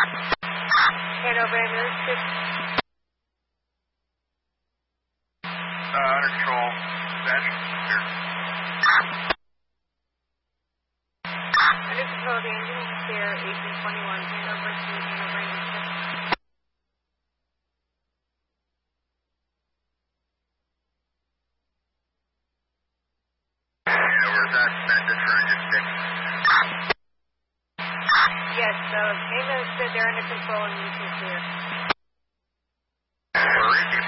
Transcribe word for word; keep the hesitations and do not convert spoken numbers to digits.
Hanover ambulance six. Uh, under control. Dispatch. Here. Under control, the engine is clear, eighteen twenty-one, Hanover to Hanover ambulance six. Hanover, is that message for engine six? Yes, so ambulance said they're under control and you can clear.